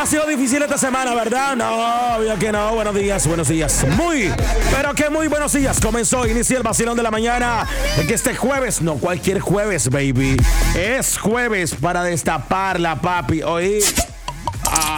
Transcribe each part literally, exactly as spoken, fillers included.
ha sido difícil esta semana, ¿verdad? No, obvio que no. Buenos días, buenos días. Muy, pero que muy buenos días. Comenzó, inicia el vacilón de la mañana. De que este jueves, no cualquier jueves, baby. Es jueves para destaparla, papi. Oí. Ah.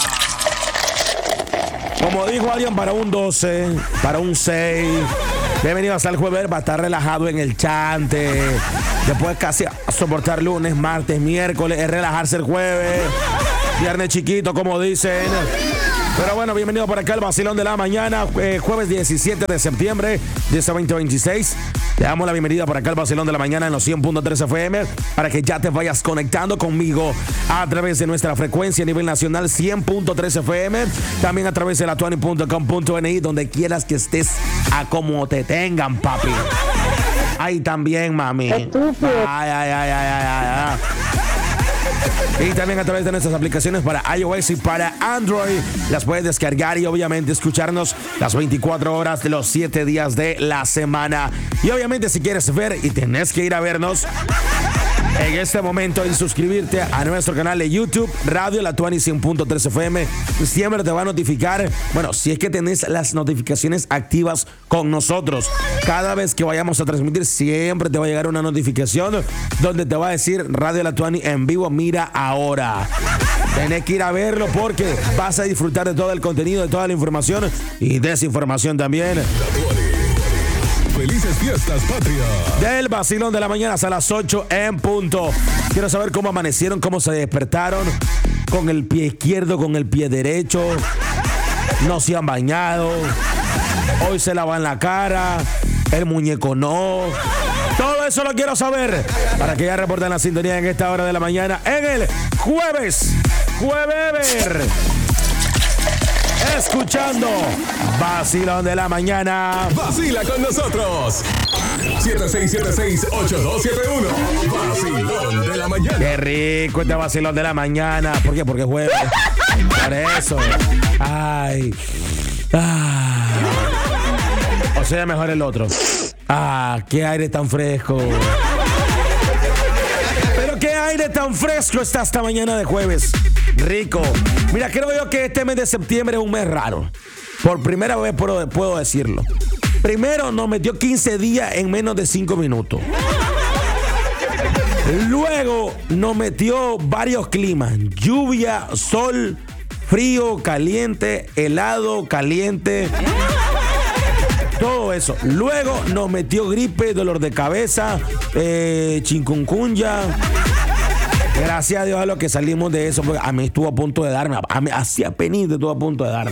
Como dijo alguien, para un doce, para un seis. Bienvenidos al jueves, va a estar relajado en el chante. Después casi a soportar lunes, martes, miércoles, es relajarse el jueves. Viernes chiquito, como dicen. Pero bueno, bienvenido por acá al vacilón de la mañana, eh, jueves diecisiete de septiembre de este veinte veintiséis. Le damos la bienvenida por acá al vacilón de la mañana en los cien punto tres F M para que ya te vayas conectando conmigo a través de nuestra frecuencia a nivel nacional cien punto tres F M, también a través de la tuani punto com punto N I, donde quieras que estés, a como te tengan, papi. Ahí también, mami. Ay, ay, ay, ay, ay, ay, ay. Y también a través de nuestras aplicaciones para iOS y para Android. Las puedes descargar y obviamente escucharnos las veinticuatro horas de los siete días de la semana. Y obviamente si quieres ver y tenés que ir a vernos en este momento y suscribirte a nuestro canal de YouTube, Radio La Tuani cien punto tres F M, siempre te va a notificar, bueno, si es que tenés las notificaciones activas con nosotros. Cada vez que vayamos a transmitir, siempre te va a llegar una notificación donde te va a decir Radio La Tuani en vivo, mira ahora. Tenés que ir a verlo porque vas a disfrutar de todo el contenido, de toda la información y desinformación también. Felices fiestas, patria. Del vacilón de la mañana hasta las ocho en punto. Quiero saber cómo amanecieron, cómo se despertaron. Con el pie izquierdo, con el pie derecho. No se han bañado. Hoy se lavan la cara. El muñeco no. Todo eso lo quiero saber para que ya reporten la sintonía en esta hora de la mañana en el jueves. Jueves. Escuchando Vacilón de la mañana. Vacila con nosotros. siete seis siete seis, ocho dos siete uno. Vacilón de la mañana. Qué rico este vacilón de la mañana. ¿Por qué? Porque es jueves. Por eso. Ay. Ah. O sea, mejor el otro. Ah, qué aire tan fresco. Pero qué aire tan fresco está esta mañana de jueves. Rico. Mira, creo yo que este mes de septiembre es un mes raro. Por primera vez puedo, puedo decirlo. Primero nos metió quince días en menos de cinco minutos. Luego nos metió varios climas. Lluvia, sol, frío, caliente, helado, caliente. Todo eso. Luego nos metió gripe, dolor de cabeza, eh, chikungunya. Gracias a Dios a lo que salimos de eso, porque a mí estuvo a punto de darme, a mí hacía penita estuvo a punto de darme.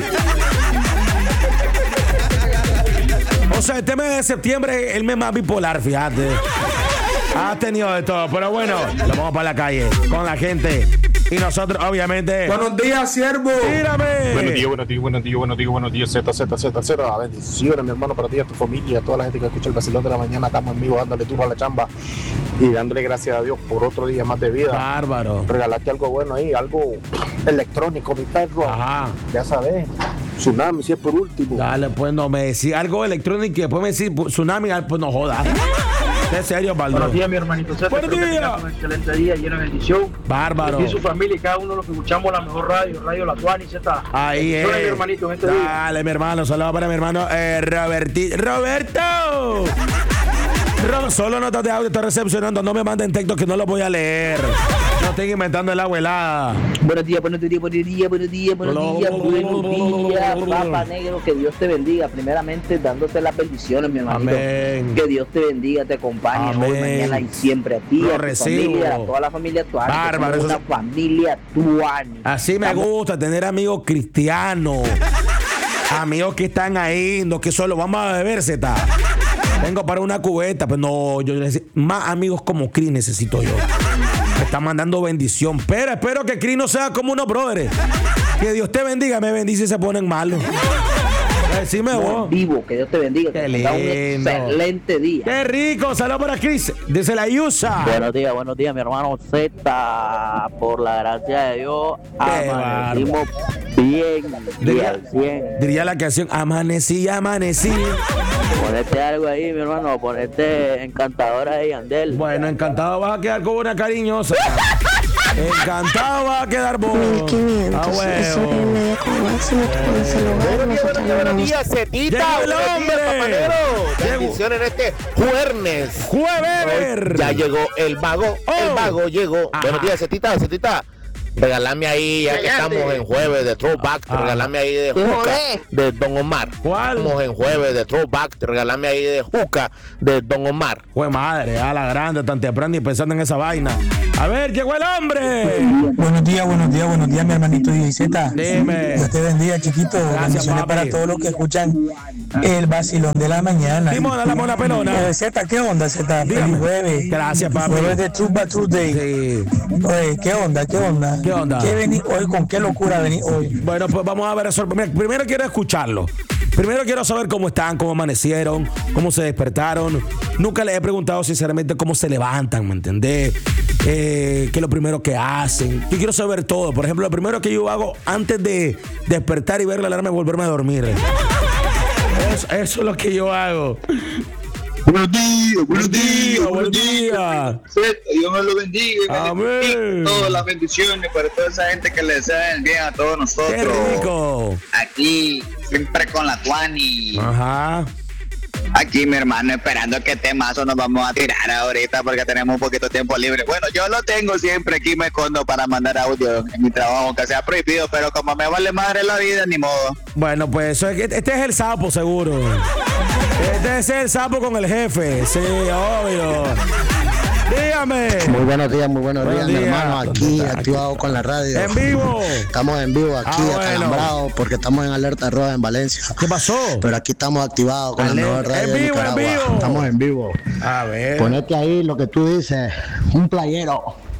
O sea, este mes de septiembre es el mes más bipolar, fíjate. Ha tenido de todo, pero bueno, lo vamos para la calle con la gente. Y nosotros, obviamente. Buenos días, siervo. Tírame. Buenos días, buenos días, buenos días, buenos días, buenos días, Z, Z, Z, Z. Bendiciones, mi hermano, para ti, a tu familia, a toda la gente que escucha el vacilón de la mañana. Estamos en vivo, dándole turno a la chamba y dándole gracias a Dios por otro día más de vida. Bárbaro. Regalarte algo bueno ahí, algo electrónico, mi perro. Ajá. Ya sabes. Tsunami, si es por último. Dale, pues no me decís algo electrónico y después me decís tsunami, pues no jodas. En serio, Baldo. Buenos días, mi hermanito Zeta. Buenos días. Un excelente día, lleno de bendición. Bárbaro. Y su familia y cada uno de los que escuchamos la mejor radio, Radio La Tuani, Zeta. Ahí es. Mi hermanito, en este Dale, día. Dale, mi hermano. Saludos para mi hermano eh, Roberti. ¡Roberto! Ro- Solo notas de audio estoy recepcionando. No me manden textos que no los voy a leer. No estén inventando el agua helada. Buenos días, buenos días, buenos días, buenos días, buenos días, buenos días, Papa Negro, que Dios te bendiga, primeramente dándote las bendiciones, mi hermanito. Amén. Que Dios te bendiga, te acompañe Amén. hoy, mañana y siempre a ti, Lo a tu recibo. familia, a toda la familia Tuani. Bárbaro, que somos eso una familia Tuani. Así me Estamos- gusta tener amigos cristianos. Amigos que están ahí, no que solo vamos a beber, Zeta. Tengo para una cubeta, pero no, yo necesito más amigos como Cris necesito yo. Me está mandando bendición, pero espero que Cris no sea como unos brothers. Que Dios te bendiga, me bendice y se ponen malos. Decime vos. Vivo, que Dios te bendiga, Qué que tenga un lindo. excelente día. Qué rico, saludos para Cris, desde la Yusa. Buenos días, buenos días, mi hermano Z. Por la gracia de Dios, Qué amanecimos bien, y Diría, al cien. diría la canción, amanecí, amanecí. Ponete algo ahí, mi hermano, ponete encantadora de Yandel. Bueno, encantado, vas a quedar con una cariñosa. Encantado va a quedar vos. Ah, bueno. Buenos días, Cetita. Llegó el Buenos días, hombre. papanero. Llegó. Bendiciones en este jueves. Jueves. Ya llegó el mago. Oh. El mago llegó. Ajá. Buenos días, Cetita. Cetita. Regálame ahí, ya que estamos en jueves de Throwback, Ah. regálame ahí de Juca de Don Omar. ¿Cuál? Estamos en jueves de Throwback, regálame ahí de Juca de Don Omar. Fue madre, a la grande, tan temprano y pensando en esa vaina. A ver, llegó el hombre. Buenos días, buenos días, buenos días, mi hermanito D J Z. Dime. Dios te bendiga, chiquito. Bendiciones papi. para todos los que escuchan el vacilón de la mañana. Simona, la mona pelona. Eh, Z, ¿qué onda, Z? Dígame. Feliz jueves. Gracias, papi. Jueves de True Back True Day. Sí. Oye, ¿qué onda, qué onda? ¿Qué onda? ¿Qué vení hoy? ¿Con qué locura vení hoy? Bueno, pues vamos a ver eso. Mira, primero quiero escucharlo. Primero quiero saber cómo están, cómo amanecieron, cómo se despertaron. Nunca les he preguntado sinceramente cómo se levantan, ¿me entendés? Eh, ¿Qué es lo primero que hacen? Yo quiero saber todo. Por ejemplo, lo primero que yo hago antes de despertar y ver la alarma es volverme a dormir. Eso, eso es lo que yo hago. Buenos días, buenos días, buenos días. Dios me lo bendiga. y Amén. bendiga todas las bendiciones para toda esa gente que le desea el bien a todos nosotros. ¡Qué rico! Aquí, siempre con la Tuani. Ajá. Aquí, mi hermano, esperando que temazo nos vamos a tirar ahorita porque tenemos un poquito de tiempo libre. Bueno, yo lo tengo siempre, aquí me escondo para mandar audio en mi trabajo, aunque sea prohibido, pero como me vale madre la vida, ni modo. Bueno, pues eso es, este es el sapo, seguro. Este es el sapo con el jefe. Sí, obvio. Dígame. Muy buenos días, muy buenos, Buenos días, mi días. hermano. Aquí activado con la radio. En vivo. Estamos en vivo aquí, Ah, bueno. acalambrados, porque estamos en alerta roja en Valencia. ¿Qué pasó? Pero aquí estamos activados con Alerta. la mejor radio En de vivo, en Nicaragua. vivo. Estamos en vivo. A ver. Ponete ahí lo que tú dices, un playero.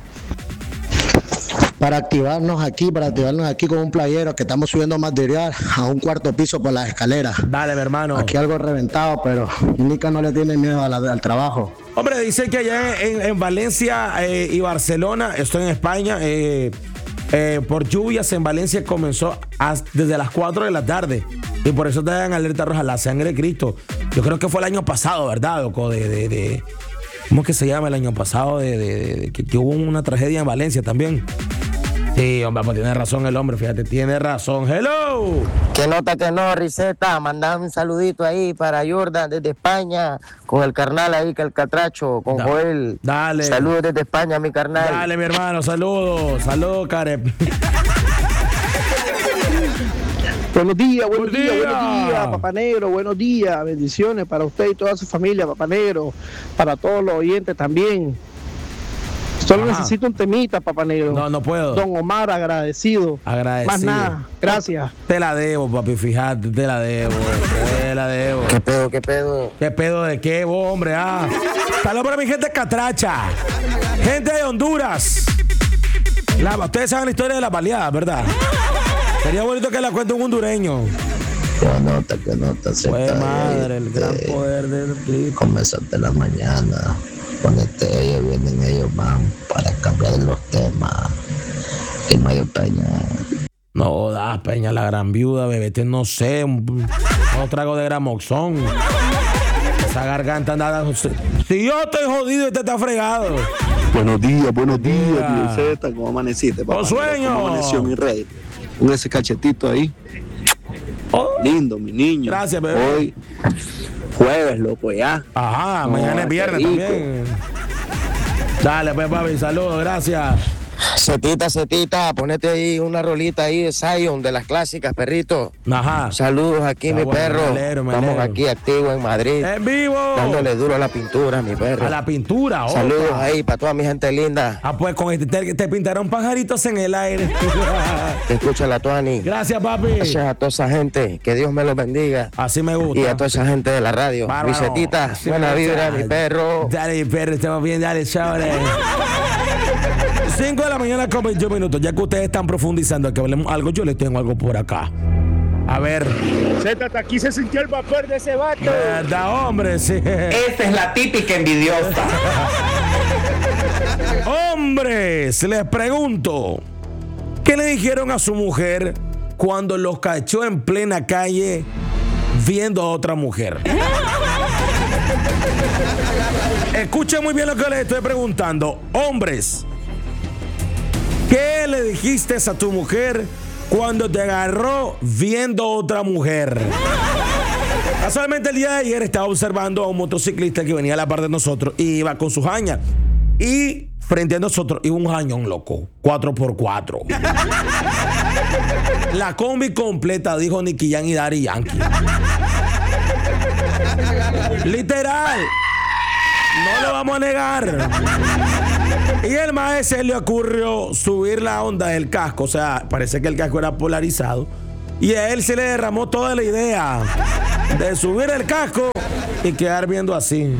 Para activarnos aquí, para activarnos aquí con un playero que estamos subiendo material a un cuarto piso por las escaleras. Dale, mi hermano. Aquí algo reventado, pero Nica no le tiene miedo a la- al trabajo. Hombre, dicen que allá en, en Valencia eh, y Barcelona, estoy en España, eh, eh, por lluvias en Valencia comenzó a- desde las cuatro de la tarde. Y por eso te dan alerta roja, la sangre de Cristo. Yo creo que fue el año pasado, ¿verdad, loco? De, de, de- ¿Cómo es que se llama el año pasado? De, de- de- de- que, que hubo una tragedia en Valencia también. Sí, hombre, pues tiene razón el hombre, fíjate, tiene razón. ¡Hello! Que nota que no, Riseta, mandame un saludito ahí para Jordan desde España, con el carnal ahí, que el catracho, con Da- Joel. Dale. Saludos desde España, mi carnal. Dale, mi hermano, saludos. Saludos, Karen. Buenos días, buenos Buen días, día. buenos días, Papá Negro, buenos días, bendiciones para usted y toda su familia, Papá Negro, para todos los oyentes también. Solo Ajá. necesito un temita, Papá Negro. No, no puedo. Don Omar, agradecido. Agradecido. Más nada, gracias. Te la debo, papi, fíjate, te la debo. Te la debo. ¿Qué pedo, qué pedo? ¿Qué pedo de qué, vos, hombre? Ah. Saludos para mi gente catracha. Gente de Honduras. La- ustedes saben la historia de las baleadas, ¿verdad? Sería bonito que la cuente un hondureño. Que nota, que nota. Fue madre, el gran poder del Cristo. Comenzante la mañana. Ponete ellos, vienen ellos, van para cambiar los temas. Y Mayo Peña. No, da, Peña, la gran viuda, bebete, no sé. Un, un trago de gramoxón. Esa garganta nada. Si yo estoy jodido, este está fregado. Buenos días, buenos días, Día. tío Z, ¿cómo amaneciste, papá? Con sueño. ¿Cómo amaneció mi rey? Con ese cachetito ahí. Oh. Lindo, mi niño. Gracias, bebé. Hoy, jueves, loco, ya. Ajá, mañana es qué viernes rico. también. Dale, pues, papi, saludos, gracias. Cetita, Cetita, ponete ahí una rolita ahí de Zion, de las clásicas, perrito. Ajá. Saludos aquí, Ah, mi bueno, perro. me alegro, me Estamos alegro. aquí activos en Madrid, En vivo. dándole duro a la pintura, mi perro. A la pintura, otra. Saludos ahí para toda mi gente linda. Ah, pues con este te, te pintaron pajaritos en el aire. Que escucha la Tuani. Gracias, papi. Gracias a toda esa gente. Que Dios me los bendiga. Así me gusta. Y a toda esa gente de la radio. Bárbaro. Vicetita, Así buena me gusta. vibra, mi perro. Dale, mi perro, estamos bien, dale, chavales. cinco de la mañana con veintiún minutos. Ya que ustedes están profundizando que hablemos algo, yo les tengo algo por acá. A ver. Z, hasta aquí se sintió el vapor de ese vato. ¿Verdad, hombre? Sí. Esta es la típica envidiosa. Hombres, les pregunto, ¿qué le dijeron a su mujer cuando los cachó en plena calle viendo a otra mujer? Escuchen muy bien lo que les estoy preguntando. Hombres, ¿Qué le dijiste a tu mujer cuando te agarró viendo otra mujer? Casualmente el día de ayer estaba observando a un motociclista que venía a la par de nosotros y iba con sus hañas. Y frente a nosotros iba un jañón loco, cuatro por cuatro. La combi completa, dijo Nicky Jam y Daddy Yankee. Literal. No lo vamos a negar. Y el maestro le ocurrió subir la onda del casco. O sea, parece que el casco era polarizado. Y a él se le derramó toda la idea de subir el casco y quedar viendo así.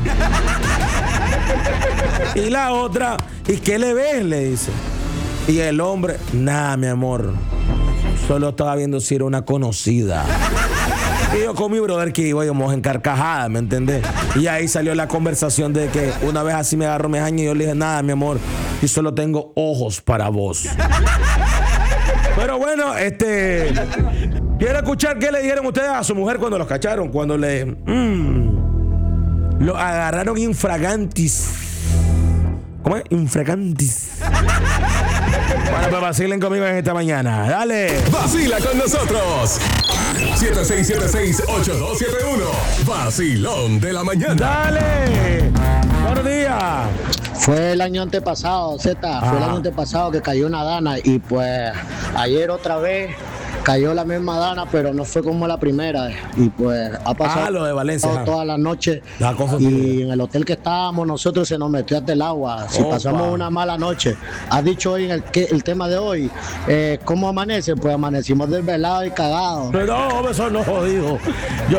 Y la otra, ¿y qué le ves? Le dice. Y el hombre, nada, mi amor. Solo estaba viendo si era una conocida. Y yo con mi brother que íbamos en carcajada, ¿me entendés? Y ahí salió la conversación de que una vez así me agarró mis años y yo le dije, nada, mi amor, y solo tengo ojos para vos. Pero bueno, este... quiero escuchar qué le dijeron ustedes a su mujer cuando los cacharon, cuando le... Mmm, lo agarraron infragantis. ¿Cómo es? Infragantis. Bueno, pues vacilen conmigo en esta mañana. Dale. Vacila con nosotros. siete seis siete seis, ocho dos siete uno. Vacilón de la mañana. Dale. Buenos días. Fue el año antepasado, Z. Ah. Fue el año antepasado que cayó una dana. Y pues ayer otra vez cayó la misma dana, pero no fue como la primera. Y pues ha pasado Ah, lo de Valencia, toda, ajá. toda la noche. La cosa Y en el hotel que estábamos nosotros se nos metió hasta el agua. Si Opa. pasamos una mala noche. Has dicho hoy en el, que, el tema de hoy, eh, ¿cómo amanece? Pues amanecimos desvelados y cagados. Pero no, eso no jodido. Yo...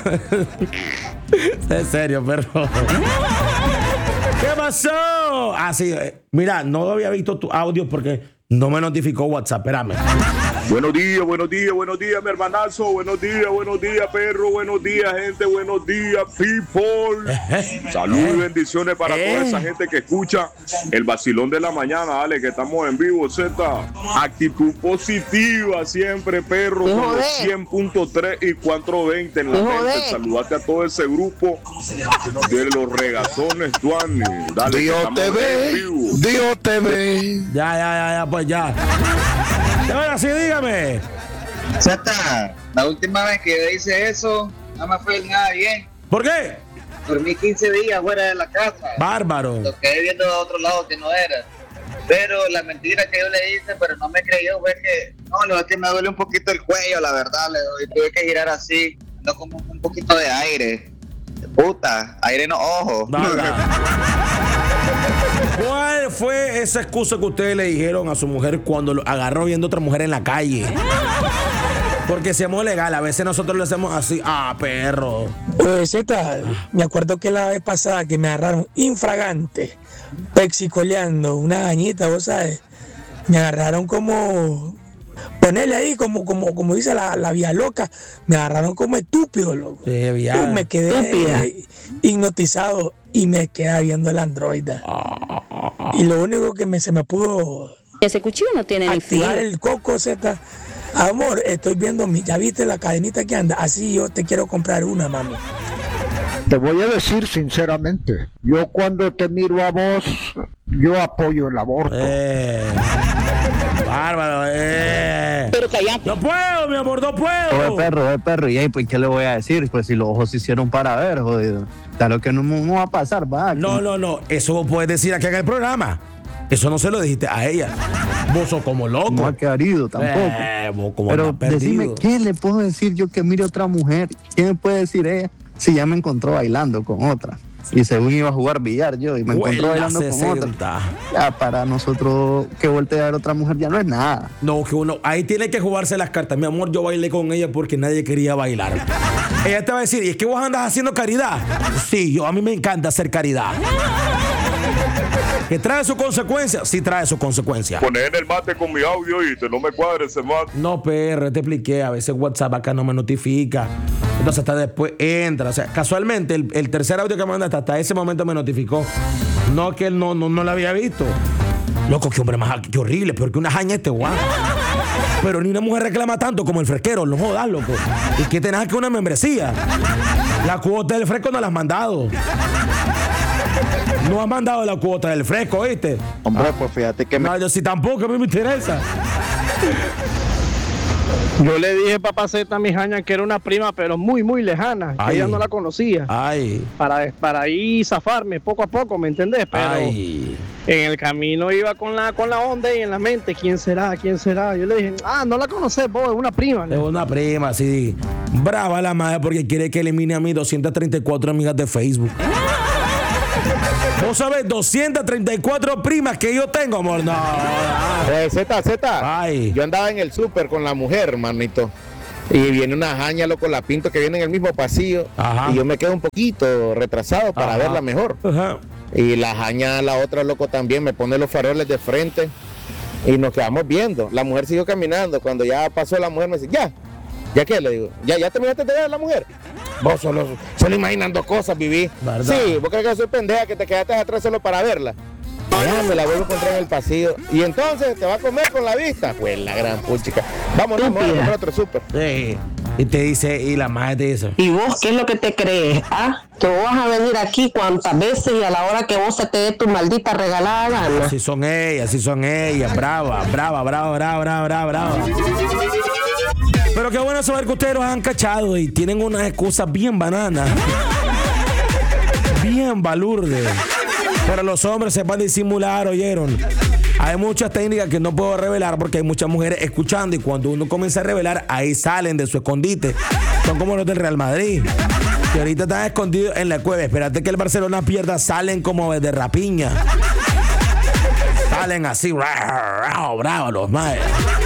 En serio, perro. ¿Qué pasó? Ah, sí. eh, Mira, no había visto tu audio porque no me notificó WhatsApp. Espérame. Buenos días, buenos días, buenos días, mi hermanazo. Buenos días, buenos días, perro. Buenos días, gente. Buenos días, people. Saludos y bendiciones para Eh. toda esa gente que escucha el vacilón de la mañana. Dale, que estamos en vivo, Z. Actitud positiva siempre, perro. Hijo Con los de- cien punto tres y cuatrocientos veinte en la Hijo mente. de- Saludate a todo ese grupo de los regazones, Tuani. Dale, que Dios estamos te en ve, vivo. Dios te ve. Ya, ya, ya, ya, pues ya. Y ahora sí, dígame. Zeta, la última vez que yo hice eso, no me fue nada bien. ¿Por qué? Dormí quince días fuera de la casa. Bárbaro. Lo quedé viendo a otro lado que no era. Pero la mentira que yo le hice, pero no me creyó, fue que, no, lo es que me duele un poquito el cuello, la verdad, le doy, tuve que girar así, no como un poquito de aire. Puta, aire en los ojos. ¿Cuál fue esa excusa que ustedes le dijeron a su mujer cuando lo agarró viendo otra mujer en la calle? Porque seamos legal, a veces nosotros le hacemos así, ah, perro. Oye, Z, me acuerdo que la vez pasada que me agarraron infragante, pexicoleando, una gañita, vos sabes, me agarraron como, ponerle ahí como, como, como dice la, la vía loca, me agarraron como estúpido, loco. Sí, vía. Y me quedé eh, hipnotizado y me quedé viendo el androide. Y lo único que me, se me pudo Ese cuchillo no tiene ni filo. activar el coco, Z. Amor, estoy viendo, mi, ya viste la cadenita que anda, así yo te quiero comprar una, mami. Te voy a decir sinceramente, yo cuando te miro a vos, yo apoyo el aborto. Eh, bárbaro, eh. Pero callate. No puedo, mi amor, no puedo. Oye, perro, oye, perro, y ahí, pues, ¿qué le voy a decir? Pues si los ojos se hicieron para ver, jodido. Tal lo que no, no va a pasar, va. No, no, no, eso vos puedes decir aquí en el programa. Eso no se lo dijiste a ella. Vos sos como loco. No ha querido tampoco. Eh, vos como Pero andas perdido. decime, ¿qué le puedo decir yo que mire otra mujer? ¿Qué me puede decir ella si ya me encontró bailando con otra? Y según iba a jugar billar yo y me encontró Huela bailando con sesenta. otra. Ya para nosotros que voltee a ver otra mujer ya no es nada. No, que uno, ahí tiene que jugarse las cartas. Mi amor, yo bailé con ella porque nadie quería bailar. Ella te va a decir, ¿y es que vos andas haciendo caridad? Sí, yo a mí me encanta hacer caridad. ¿Que trae sus consecuencias? Sí trae sus consecuencias. Poner en el mate con mi audio y te no me cuadre ese mate. No, perro, te expliqué. A veces WhatsApp acá no me notifica. Entonces hasta después entra. O sea, casualmente el, el tercer audio que me mandaste hasta ese momento me notificó. No que él no, no, no lo había visto. Loco, qué hombre más qué horrible, peor que una jaña este guau. Pero ni una mujer reclama tanto como el fresquero, no jodas, loco. Y que tenés que una membresía. La cuota del fresco no la has mandado. No has mandado la cuota del fresco, ¿viste? Hombre, ah, pues fíjate que me... No, yo sí tampoco, a mí me interesa. Yo le dije papaceta a mi jaña que era una prima, pero muy, muy lejana, que Ay. ella no la conocía. Ay. Para, para ir zafarme poco a poco, ¿me entendés? Pero Ay. en el camino iba con la, con la onda y en la mente, ¿quién será? ¿Quién será? Yo le dije, ah, no la conocés vos, es una prima. Es una prima, sí. Brava la madre porque quiere que elimine a mis doscientas treinta y cuatro amigas de Facebook. ¿Vos sabés? doscientas treinta y cuatro primas que yo tengo, amor. No. Eh, Z, Z. Ay. Yo andaba en el súper con la mujer, manito. Y viene una jaña, loco, la pinto que viene en el mismo pasillo. Ajá. Y yo me quedo un poquito retrasado para Ajá. verla mejor. Ajá. Y la jaña, la otra, loco, también me pone los faroles de frente. Y nos quedamos viendo. La mujer siguió caminando. Cuando ya pasó la mujer, me dice, ya. ¿Ya qué? Le digo, ¿ya, ya terminaste de ver a la mujer? Vos solo, solo imaginando cosas, viví. ¿Verdad? Sí, vos crees que soy pendeja que te quedaste atrás solo para verla. Ya me la vuelvo a encontrar en el pasillo. Y entonces te va a comer con la vista. Pues la gran puchica. Vámonos, vamos a comprar otro súper. Sí. Y te dice, y la madre te dice. ¿Y vos qué es lo que te crees? ¿Ah? Que vos vas a venir aquí cuantas veces y a la hora que vos se te dé tu maldita regalada gana. Así son ellas, así son ellas. Brava, brava, brava, brava, brava, brava, brava. Pero qué bueno saber que ustedes los han cachado y tienen unas excusas bien bananas. Bien balurdes. Pero los hombres sepan disimular, ¿oyeron? Hay muchas técnicas que no puedo revelar porque hay muchas mujeres escuchando y cuando uno comienza a revelar, ahí salen de su escondite. Son como los del Real Madrid, que ahorita están escondidos en la cueva. Espérate que el Barcelona pierda, salen como de rapiña. Salen así, bravo, bravo los madres.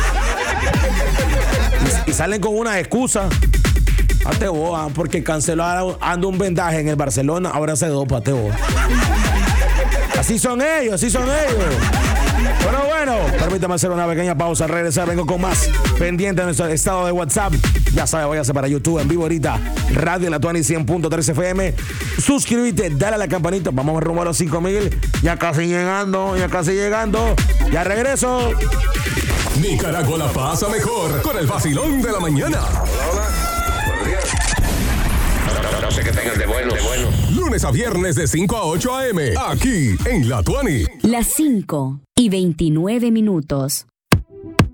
Y, y salen con una excusa. Ate vos, porque canceló ando un vendaje en el Barcelona, ahora se dopa, ate vos. Así son ellos, así son ellos. Bueno, bueno, permítame hacer una pequeña pausa. Al regresar vengo con más pendiente de nuestro estado de WhatsApp. Ya sabes, voy a hacer para YouTube en vivo ahorita. Radio La Tuani cien punto tres F M. Suscríbete, dale a la campanita. Vamos a rumbo a los cinco mil. Ya casi llegando, ya casi llegando. Ya regreso. Nicaragua la pasa mejor con el vacilón de la mañana. No sé qué tengan de bueno, de bueno. Lunes a viernes de cinco a ocho a m Aquí en La Tuani. Las cinco y veintinueve minutos.